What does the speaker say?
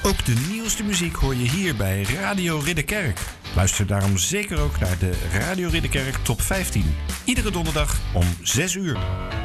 Ook de nieuwste muziek hoor je hier bij Radio Ridderkerk. Luister daarom zeker ook naar de Radio Ridderkerk Top 15. Iedere donderdag om 6 uur.